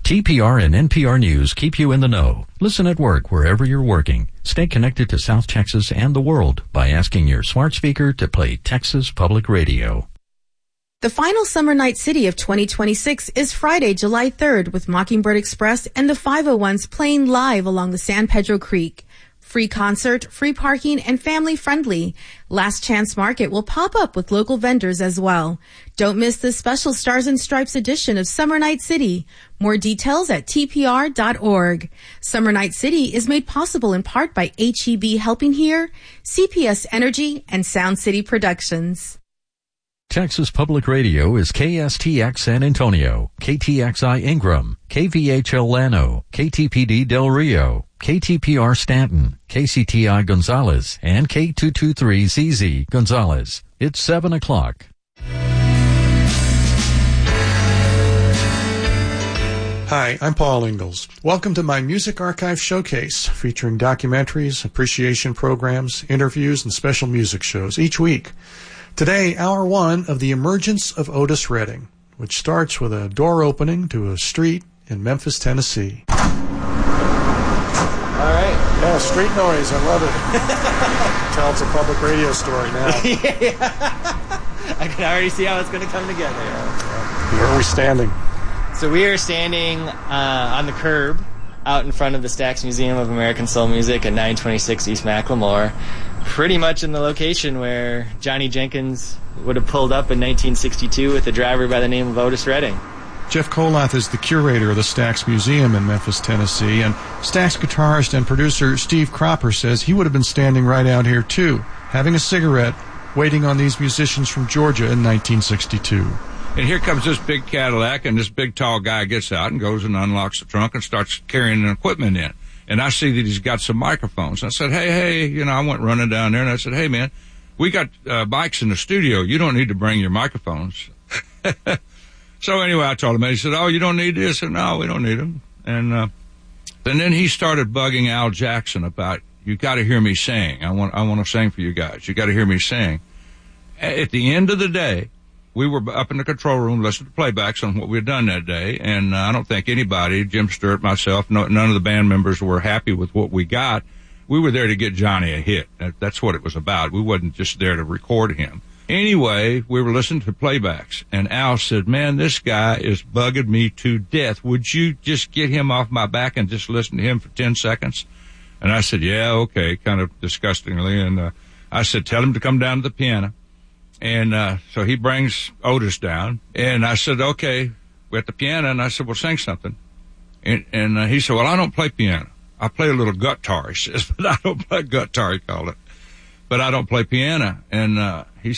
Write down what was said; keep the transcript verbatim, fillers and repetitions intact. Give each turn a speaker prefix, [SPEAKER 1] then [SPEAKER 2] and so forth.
[SPEAKER 1] T P R and N P R News keep you in the know. Listen at work wherever you're working. Stay connected to South Texas and the world by asking your smart speaker to play Texas Public Radio.
[SPEAKER 2] The final Summer Night City of twenty twenty-six is Friday, July third, with Mockingbird Express and the five oh ones playing live along the San Pedro Creek. Free concert, free parking, and family-friendly. Last Chance Market will pop up with local vendors as well. Don't miss this special Stars and Stripes edition of Summer Night City. More details at T P R dot org. Summer Night City is made possible in part by H E B Helping Here, C P S Energy, and Sound City Productions.
[SPEAKER 1] Texas Public Radio is K S T X San Antonio, K T X I Ingram, K V H L Llano, K T P D Del Rio, K T P R Stanton, K C T I Gonzales, and K two twenty-three Z Z Gonzales. It's seven o'clock.
[SPEAKER 3] Hi, I'm Paul Ingalls. Welcome to my Music Archive Showcase, featuring documentaries, appreciation programs, interviews, and special music shows each week. Today, hour one of The Emergence of Otis Redding, which starts with a door opening to a street in Memphis, Tennessee.
[SPEAKER 4] All right.
[SPEAKER 3] Yeah, street noise. I love it. Tell it's a public radio story now.
[SPEAKER 4] Yeah. I can already see how it's going to come together.
[SPEAKER 3] Yeah. Where are we standing?
[SPEAKER 4] So we are standing uh, on the curb out in front of the Stax Museum of American Soul Music at nine twenty-six East McLemore, pretty much in the location where Johnny Jenkins would have pulled up in nineteen sixty-two with a driver by the name of Otis Redding.
[SPEAKER 3] Jeff Kolath is the curator of the Stax Museum in Memphis, Tennessee, and Stax guitarist and producer Steve Cropper says he would have been standing right out here, too, having a cigarette, waiting on these musicians from Georgia in nineteen sixty-two.
[SPEAKER 5] And here comes this big Cadillac, and this big tall guy gets out and goes and unlocks the trunk and starts carrying the equipment in. And I see that he's got some microphones. I said, hey, hey, you know, I went running down there, and I said, hey, man, we got uh, mics in the studio. You don't need to bring your microphones. So anyway, I told him, and he said, oh, you don't need this? I said, no, we don't need them. And, uh, and then he started bugging Al Jackson about, you got to hear me sing. I want, I want to sing for you guys. You got to hear me sing. At the end of the day, we were up in the control room listening to playbacks on what we had done that day, and uh, I don't think anybody, Jim Stewart, myself, no, none of the band members were happy with what we got. We were there to get Johnny a hit. That, that's what it was about. We wasn't just there to record him. Anyway, we were listening to playbacks, and Al said, man, this guy is bugging me to death. Would you just get him off my back and just listen to him for ten seconds? And I said, yeah, okay, kind of disgustingly. And uh, I said, tell him to come down to the piano. And uh so he brings Otis down, and I said, okay, we're at the piano, and I said, well, sing something. And, and uh, he said, well, I don't play piano. I play a little guitar, he says, but I don't play guitar, he called it. But I don't play piano. And uh he